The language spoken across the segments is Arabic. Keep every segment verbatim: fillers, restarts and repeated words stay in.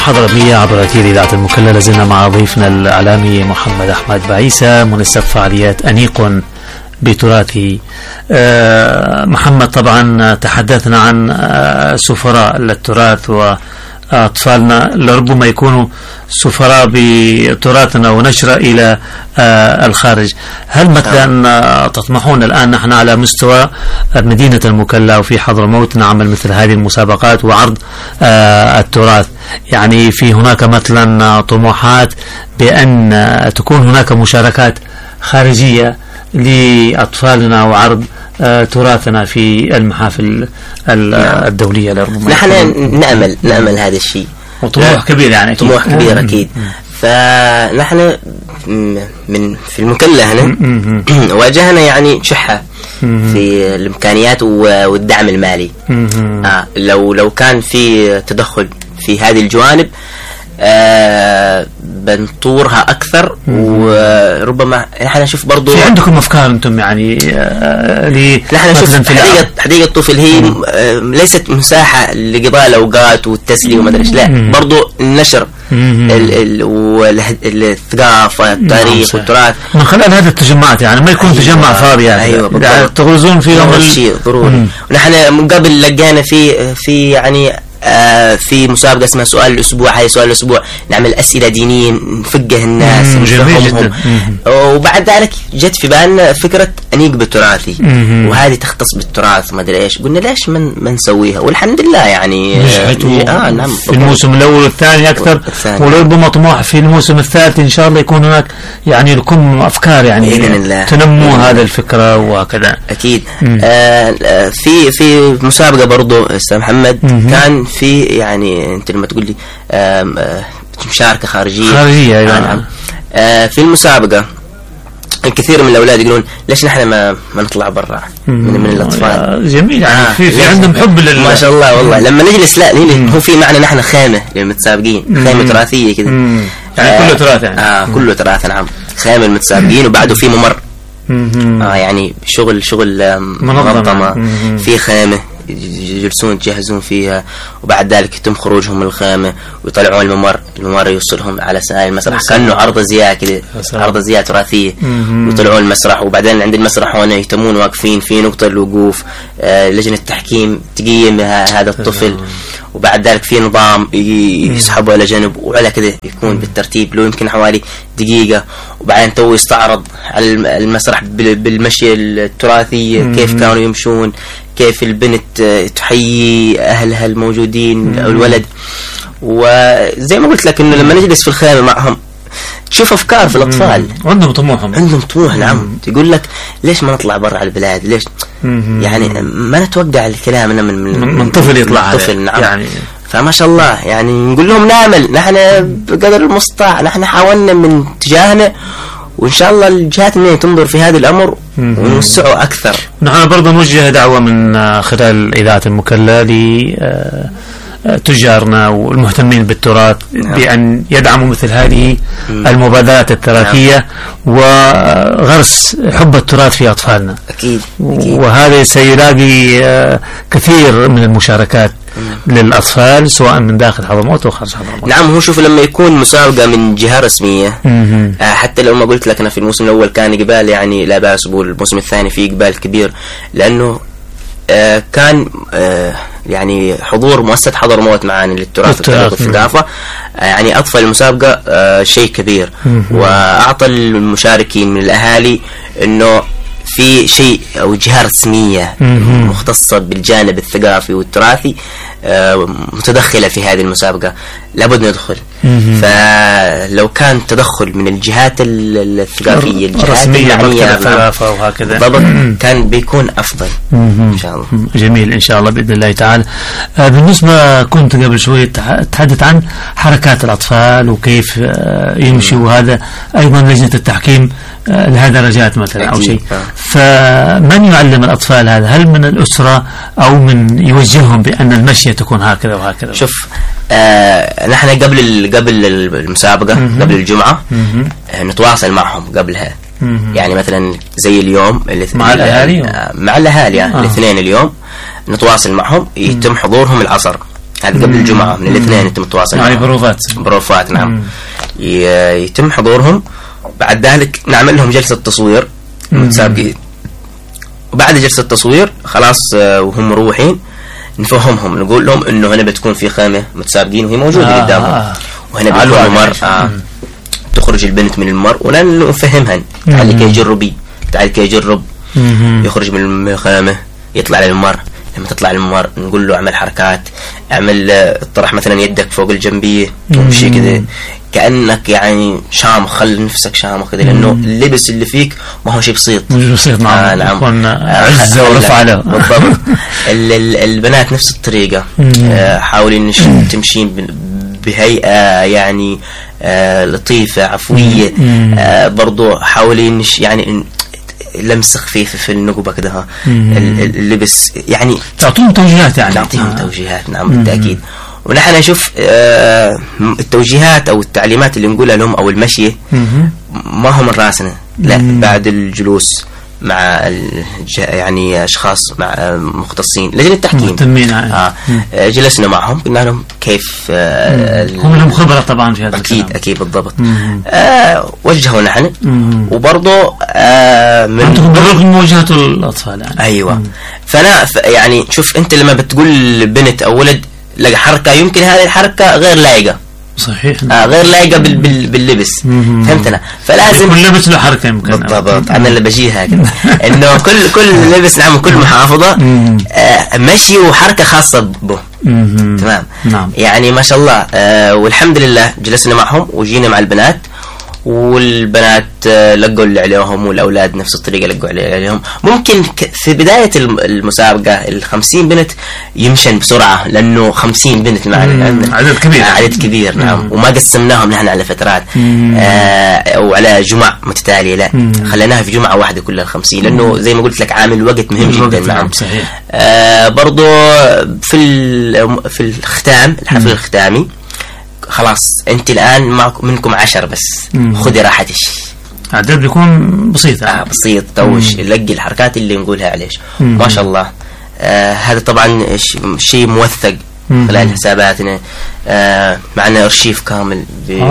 حضرمية عبر أثير إذاعة المكلا. لازلنا مع ضيفنا الإعلامي محمد أحمد بعيسى منسق فعاليات أنيق بتراثي. أه محمد، طبعا تحدثنا عن أه سفراء للتراث وأطفالنا لربما يكونوا سفراء بتراثنا ونشره إلى أه الخارج. هل مثلا تطمحون الآن نحن على مستوى مدينة المكلا وفي حضرموت نعمل مثل هذه المسابقات وعرض أه التراث؟ يعني في هناك مثلا طموحات بأن تكون هناك مشاركات خارجية لأطفالنا وعرض آه تراثنا في المحافل الدولية لربما؟ نحن نأمل نأمل هذا الشيء، وطموح كبير يعني أكيد. طموح كبير أكيد. فنحن من في المكلا هنا واجهنا يعني شحة في الإمكانيات والدعم المالي. آه لو لو كان في تدخل في هذه الجوانب آه بنطورها أكثر. وربما نحن نشوف برضو في عندكم أفكار أنتم يعني آه نحن نشوف حديقة حديقة الطفل هي آه ليست مساحة لقضاء الأوقات والتسلية وما أدري إيش، لا برضو النشر الثقافة التاريخ والتراث من خلال هذه التجمعات، يعني ما يكون أيوة تجمع فاضي يعني, أيوة يعني تغرزون فيهم الشيء ضروري. ونحن من قبل لقينا في في يعني آه في مسابقة اسمها سؤال الأسبوع. هاي سؤال الأسبوع نعمل أسئلة دينية نفقه الناس نفهمهم. وبعد ذلك جت في بالنا فكرة أنيق بالتراثي، وهذه تختص بالتراث ما أدري إيش. قلنا ليش من ما نسويها؟ والحمد لله يعني نجحتوا آه نعم في الموسم الأول والثاني أكثر، وربما طموح في الموسم الثالث إن شاء الله يكون هناك يعني لكم أفكار يعني تنمو هذا الفكرة وهكذا. أكيد. آه في في مسابقة برضو أستاذ محمد كان في يعني أنت لما تقول لي مشاركة خارجية خارجية أيوة. نعم. آه في المسابقة الكثير من الأولاد يقولون ليش نحن ما ما نطلع برا من, من الأطفال. جميل يعني آه في, في عندهم حب لل ما شاء الله والله. لما نجلس لا هو في معنا نحن خيمة للمتسابقين، خيمة تراثية كذا يعني آه كله تراث يعني آه كله تراث نعم. خيمة المتسابقين وبعده في ممر آه يعني شغل شغل منظمة في خيمة يجلسون يجهزون فيها، وبعد ذلك يتم خروجهم من الخيمة ويطلعون الممر. الممر يوصلهم على سائل المسرح كأنه عرض زياء كده، عرض زياء تراثية. ويطلعون المسرح، وبعدين عند المسرح هنا يتمون واقفين في نقطة الوقوف. آه لجنة التحكيم تقيم هذا الطفل، وبعد ذلك في نظام يسحبه إلى جنب وعلى كده يكون بالترتيب له يمكن حوالي دقيقة. وبعدين تو يستعرض على المسرح بالمشي التراثي كيف كانوا يمشون، كيف البنت تحيي أهلها الموجودين أو الولد. وزي ما قلت لك إنه لما نجلس في الخيمة معهم تشوف أفكار في الأطفال، عندهم طموحهم عندهم طموح نعم. تقول لك ليش ما نطلع برا البلاد؟ ليش يعني ما نتوقع الكلام من من, من, من طفل يطلع طفل نعم يعني. فما شاء الله يعني نقول لهم نعمل نحن بقدر المستطاع. نحن حاولنا من تجاهنا، وإن شاء الله الجهات اللي تنظر في هذا الأمر ونوسعه أكثر. نحن برضه نوجه دعوة من خلال إذاعة المكلا لتجارنا والمهتمين بالتراث بأن يدعموا مثل هذه المبادرات التراثية وغرس حب التراث في أطفالنا. أكيد. وهذا سيلاقي كثير من المشاركات للأطفال سواء من داخل حضرموت أو خارج حضرموت. نعم. هو شوف لما يكون مسابقة من جهة رسمية آه حتى لو ما قلت لك أنا في الموسم الأول كان إقبال يعني لا بأس، الموسم الثاني فيه إقبال كبير، لأنه آه كان آه يعني حضور مؤسسة حضرموت معانا للتراث والثقافة آه يعني أضفى المسابقة آه شيء كبير، وأعطى المشاركين من الأهالي إنه في شيء أو جهة رسمية مختصة بالجانب الثقافي والتراثي متدخلة في هذه المسابقة لابد ندخل. فلو كان تدخل من الجهات الثقافية الجهات المعنية الثقافة وهكذا بالضبط كان بيكون أفضل إن شاء الله. جميل إن شاء الله بإذن الله تعالى. بالنسبة كنت قبل شوي تحدث عن حركات الأطفال وكيف يمشي، وهذا أيضا لجنة التحكيم لها درجات مثلا أو شيء. فمن يعلم الأطفال هذا؟ هل من الأسرة أو من يوجههم بأن المشي تكون هكذا وهكذا؟ شوف آه نحن قبل قبل المسابقة قبل الجمعة آه نتواصل معهم قبلها. يعني مثلا زي اليوم مع الأهالي آه مع الأهالي يعني آه. الاثنين اليوم نتواصل معهم، يتم حضورهم العصر هذا قبل الجمعة من الاثنين يتم التواصل يعني بروفات بروفات نعم. مم. يتم حضورهم، بعد ذلك نعمل لهم جلسة تصوير متسابقين، وبعد جلسة التصوير خلاص وهم مروحين نفهمهم، نقول لهم انه هنا بتكون في خيمة متسابقين وهي موجودة آه قدامهم آه. وهنا بيكون ممر آه. تخرج البنت من الممر ونفهمها تعالي كي يجربي، تعالي كي يجرب، يخرج من الخيمة يطلع للممر. لما تطلع الممر نقول له اعمل حركات، اعمل اطرح مثلا يدك فوق الجنبية ومشي كذا كأنك يعني شامخ، خلي نفسك شامخ كذا، لأنه اللبس اللي فيك ما هو شيء بسيط، مش بسيط. نعم آه نعم عزة ورفع له بالضبط. البنات نفس الطريقة، آه حاولي انك تمشين بهيئة يعني آه لطيفة عفوية، آه برضو حاولي انك يعني لمس خفيف في النقبة كده، اللبس يعني تعطون توجيهات، يعني تعطيهم آه. توجيهات نعم بالتأكيد. ونحن نشوف آه التوجيهات أو التعليمات اللي نقولها لهم أو المشي ما هو من راسنا، لا مم. بعد الجلوس مع يعني أشخاص مع مختصين لجنة التحكيم آه جلسنا معهم قلنا لهم كيف آه هم لهم خبرة طبعا في هذا أكيد الكلام. أكيد بالضبط. آه وجهوا نحن وبرضه آه من بالرغم من مواجهة الأطفال يعني. أيوة مم. فأنا يعني شوف أنت لما بتقول بنت أو ولد لقى حركة يمكن هذه الحركة غير لايقة، صحيح آه غير لايقة بال بال باللبس، فهمتنا؟ فلازم كل لبس له حركة يمكن بالضبط. أنا اللي بجيها كده إنه كل كل لبس نعم كل محافظة آه مشي وحركة خاصة به. تمام نعم. يعني ما شاء الله آه والحمد لله جلسنا معهم وجينا مع البنات، والبنات لقوا اللي عليهم والأولاد نفس الطريقة لقوا اللي عليهم. ممكن في بداية المسابقة الخمسين بنت يمشن بسرعة لأنه خمسين بنت معنا عدد كبير عدد كبير نعم، وما قسمناهم نحن على فترات آه أو على جمع متتالية، لا مم. خليناها في جمعة واحدة كل الخمسين، لأنه زي ما قلت لك عامل الوقت مهم جدا. نعم صحيح. آه برضو في في الختام الحفل مم. الختامي خلاص انت الان معكم منكم عشر بس، خذي راحتك، عدد بيكون بسيط آه بسيط توش لقي الحركات اللي نقولها عليش ما شاء الله. آه هذا طبعا شيء موثق مم. خلال حساباتنا، آه معنا ارشيف كامل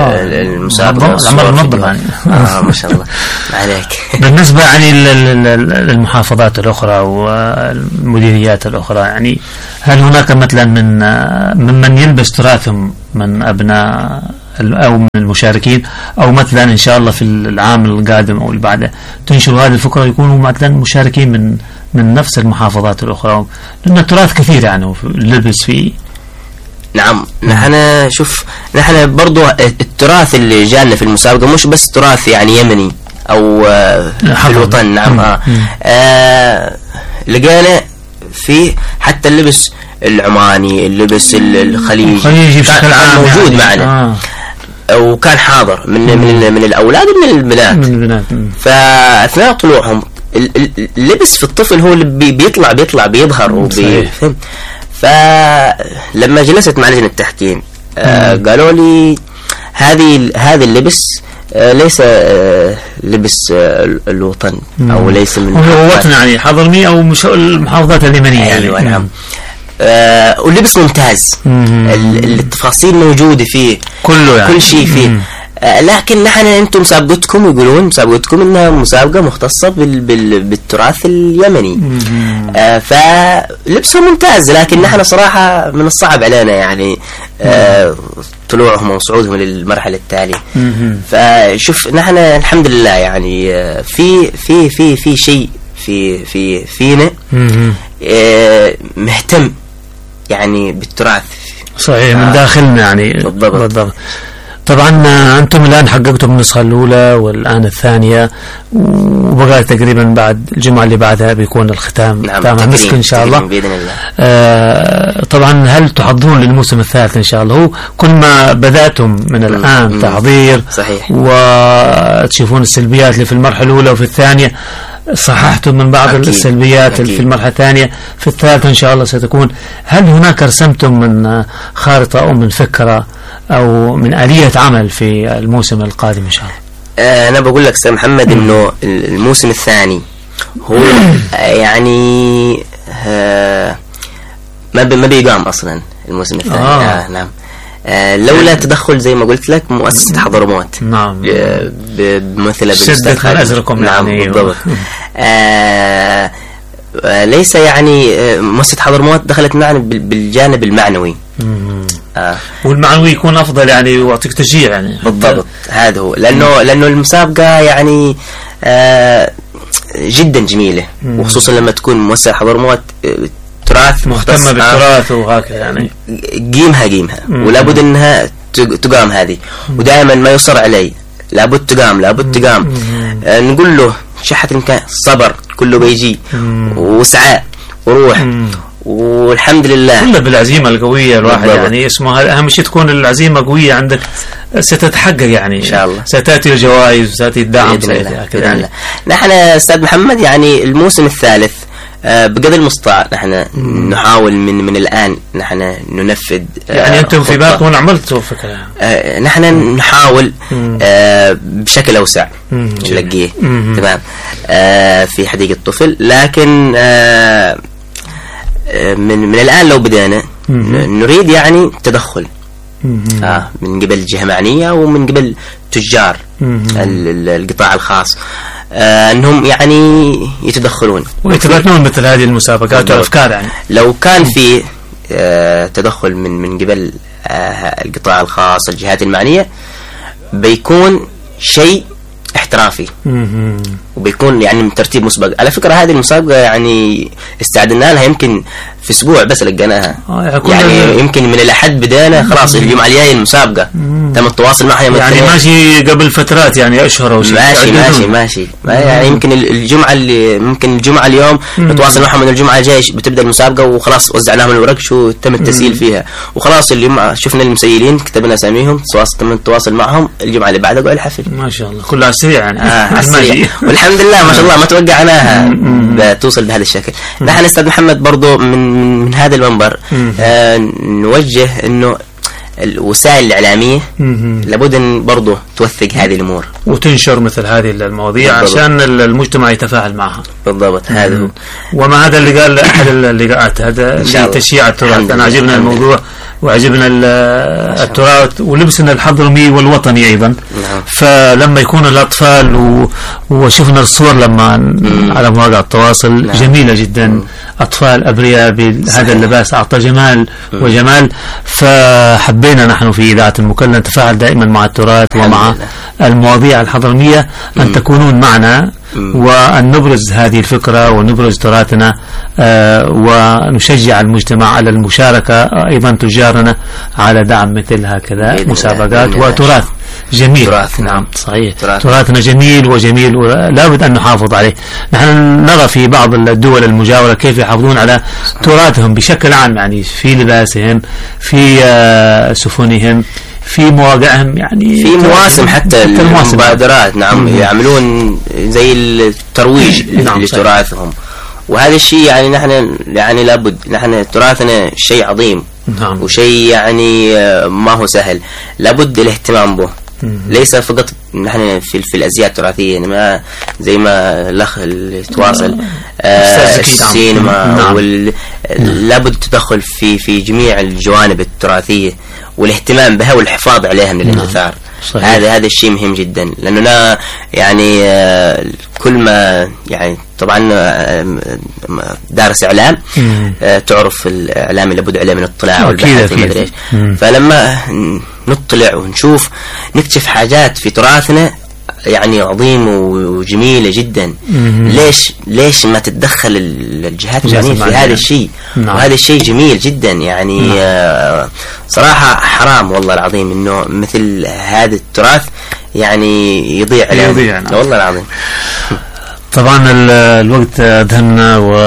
بالمسابقة العمر منظم يعني آه ما شاء الله عليك. بالنسبة يعني للمحافظات الأخرى والمديريات الأخرى، يعني هل هناك مثلا من ممن يلبس تراثهم من أبناء أو من المشاركين، أو مثلا إن شاء الله في العام القادم أو اللي بعده تنشروا هذه الفكرة يكونوا مثلا مشاركين من من نفس المحافظات الأخرى، لأن التراث كثير يعني اللبس فيه. نعم نحن شوف نحن برضو التراث اللي جالنا في المسابقة مش بس تراث يعني يمني أو في الوطن. نعم آه. آه لقينا في حتى اللبس العماني، اللبس الخليجي بشكل عام موجود يعني. معنا آه. وكان حاضر من من من الأولاد ومن البنات. من البنات. فأثناء طلوعهم اللبس في الطفل هو اللي بيطلع بيطلع بيظهر وبيفهم. فلما جلست مع لجنة التحكيم آه قالوا لي هذه هذا اللبس آه ليس آه لبس آه الوطن او ليس من الوطن يعني حضرمي او مش المحافظات اليمنية. ايوه يعني. نعم آه واللبس ممتاز، التفاصيل موجودة فيه كله يعني. كل شيء فيه آه لكن نحن انتم مسابقتكم يقولون مسابقتكم انها مسابقة مختصة بال بال بالتراث اليمني آه فلبسه ممتاز، لكن نحن صراحة من الصعب علينا يعني آه طلوعهم وصعودهم للمرحلة التالية. فشوف نحن الحمد لله يعني آه في في في في شيء في في فينا آه مهتم يعني بالتراث صحيح من داخلنا يعني. بالضبط, بالضبط. طبعا أنتم الآن حققتم النسخة الأولى والآن الثانية، وبقى تقريبا بعد الجمعة اللي بعدها بيكون الختام. نعم ختام المسك إن شاء الله بإذن الله. آه طبعا هل تحضرون للموسم الثالث إن شاء الله؟ هو كل ما بدأتم من الآن مم. تحضير صحيح، وتشوفون السلبيات اللي في المرحلة الأولى وفي الثانية صححتم من بعض أكيد. السلبيات أكيد. في المرحلة الثانية، في الثالثة إن شاء الله ستكون. هل هناك رسمتم من خارطة أو من فكرة أو من آلية عمل في الموسم القادم إن شاء الله؟ آه أنا بقول لك سيد محمد إنه الموسم الثاني هو يعني آه ما ما بيقام أصلا الموسم الثاني. آه. آه نعم. آه لولا تدخل زي ما قلت لك مؤسسة حضرموت. نعم. بمثلة شدت من أزركم. نعم يعني. بالضبط. آه ليس يعني مؤسسة حضرموت دخلت معنا بالجانب المعنوي. آه. والمعنوي يكون أفضل يعني ويعطيك تشجيع يعني. بالضبط هذا هو، لأنه لأنه المسابقة يعني آه جدا جميلة. مم. وخصوصا لما تكون مؤسسة حضرموت تراث مهتمة بالتراث وهكذا يعني قيمها قيمها ولا بد انها تقام هذه. ودائما ما يصر علي لابد تقام لابد تقام. آه نقول له شحة الامكان صبر كله بيجي وسعاء وروح. مم. والحمد لله كله بالعزيمة القوية الواحد بالضبط. يعني اسمها أهم شيء تكون العزيمة قوية عندك ستتحقق يعني إن شاء الله. ستأتي الجوائز وستأتي الدعم بإذن الله. بإذن يعني. الله. نحن أستاذ محمد يعني الموسم الثالث آه بقدر المستطاع نحن مم. نحاول من من الآن نحن ننفذ. آه يعني أنتم في بالكم عملتوا فكرة. آه نحن مم. نحاول آه بشكل أوسع نلقيه تمام آه في حديقة الطفل، لكن آه من من الآن لو بدأنا نريد يعني تدخل آه من قبل جهة معنية ومن قبل تجار القطاع الخاص آه انهم يعني يتدخلون ويتبنون مثل هذه المسابقات والافكار. يعني لو كان في آه تدخل من من قبل آه القطاع الخاص الجهات المعنية بيكون شيء احترافي وبيكون يعني من ترتيب مسبق. على فكرة هذه المسابقة يعني استعدنا لها يمكن في اسبوع بس لقيناها. آه يعني يمكن من الاحد بدانا خلاص الجمعة الجاية المسابقة تم التواصل معها يعني ماشي قبل فترات يعني اشهر او شيء. ماشي ماشي ماشي يعني يمكن الجمعة اللي ممكن الجمعة اليوم نتواصل معهم من الجمعة الجاية بتبدأ المسابقة وخلاص وزعناهم الورق شو تم التسجيل فيها وخلاص اليوم شفنا المسيلين كتبنا اساميهم تم التواصل معهم الجمعة اللي بعدها قال الحفل ما شاء الله كلها سريع يعني. آه والحمد لله ما شاء الله ما توقعناها توصل بهذا الشكل. نحن استاذ محمد برضو من من هذا المنبر آه نوجه انه الوسائل الإعلامية لابد أن برضو توثق هذه الأمور وتنشر مثل هذه المواضيع بالضبط. عشان المجتمع يتفاعل معها. بالضبط هذا هو. وما هذا اللي قال أحد اللقاءات هذا تشييع التراث. أنا عجبنا الموضوع وعجبنا التراث ولبسنا الحضرمي والوطني أيضا. نعم. فلما يكون الأطفال و... وشفنا الصور لما مم. على مواقع التواصل نعم. جميلة جدا. مم. أطفال أبرياء بهذا اللباس أعطى جمال مم. وجمال. فحبينا نحن في إذاعة المكلا نتفاعل دائما مع التراث ومع المواضيع الحضرمية أن مم. تكونون معنا وأن نبرز هذه الفكرة ونبرز تراثنا آه ونشجع المجتمع على المشاركة أيضا تجارنا على دعم مثل هكذا مسابقات وتراث جميل. تراث نعم صحيح تراث. تراثنا جميل وجميل ولا بد أن نحافظ عليه. نحن نرى في بعض الدول المجاورة كيف يحافظون على تراثهم بشكل عام يعني في لباسهم في آه سفنهم في مواقعهم يعني في مواسم حتى المبادرات نعم مم. يعملون زي الترويج نعم لتراثهم وهذا الشيء يعني نحن يعني لابد نحن تراثنا شيء عظيم نعم. وشيء يعني ما هو سهل لابد الاهتمام به مم. ليس فقط نحن في في الازياء التراثيه ما زي ما الاخ اللي تواصل آه السينما نعم. وال... لابد التدخل في في جميع الجوانب التراثيه والاهتمام بها والحفاظ عليها من الانتثار. هذا هذا الشيء مهم جدا لأننا يعني آه كل ما يعني طبعا آه دارس إعلام آه تعرف الإعلام لابد عليه من الاطلاع والبحث ومدري إيش. فلما نطلع ونشوف نكتشف حاجات في تراثنا يعني عظيمة وجميلة جدا. ليش ليش ما تتدخل الجهات المعنية في هذا الشيء نعم. وهذا الشيء جميل جدا يعني نعم. آه صراحة حرام والله العظيم إنه مثل هذا التراث يعني يضيع يضيع نعم. والله العظيم. طبعا الوقت أدهمنا و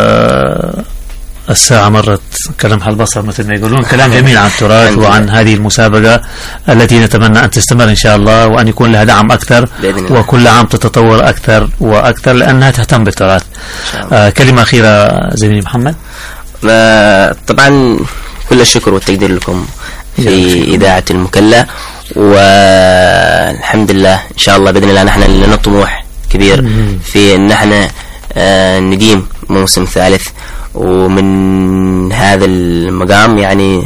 الساعة مرت كلمها البصر مثل ما يقولون. كلام جميل عن التراث وعن هذه المسابقة التي نتمنى أن تستمر إن شاء الله وأن يكون لها دعم أكثر وكل عام تتطور أكثر وأكثر لأنها تهتم بالتراث. آه كلمة أخيرة زميلي محمد. طبعا كل الشكر والتقدير لكم في إذاعة المكلا والحمد لله إن شاء الله بإذن الله نحن لنا طموح كبير في أن نحن آه نديم موسم ثالث ومن هذا المقام يعني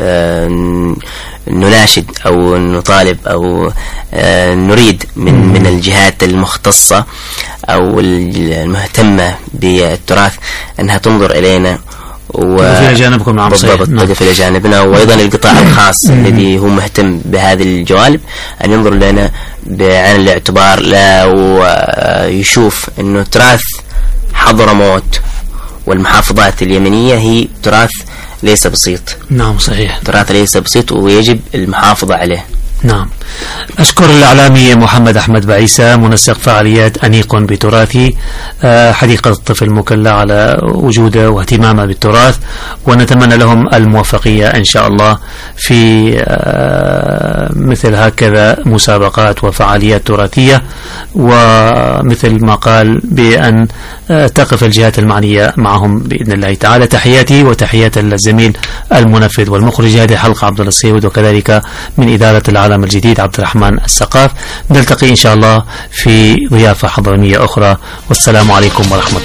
نناشد أو نطالب أو نريد من من الجهات المختصة أو المهتمة بالتراث أنها تنظر إلينا وتقف إلى جانبكم. نعم بالضبط، تقف إلى جانبنا. وأيضا القطاع الخاص الذي هو مهتم بهذه الجوانب أن ينظر لنا بعين الاعتبار، لا ويشوف أنه تراث حضرموت والمحافظات اليمنية هي تراث ليس بسيط. نعم صحيح، تراث ليس بسيط ويجب المحافظة عليه. نعم. أشكر الإعلامي محمد أحمد بعيسى منسق فعاليات أنيق بتراثي حديقة الطفل مكلا على وجوده واهتمامه بالتراث، ونتمنى لهم الموفقية إن شاء الله في مثل هكذا مسابقات وفعاليات تراثية، ومثل ما قال بأن تقف الجهات المعنية معهم بإذن الله تعالى. تحياتي وتحيات الزميل المنفذ والمخرج هذه الحلقة عبد الله السيود، وكذلك من إدارة العالم الجديد عبد الرحمن السقاف. نلتقي إن شاء الله في ضيافة حضرمية أخرى، والسلام عليكم ورحمة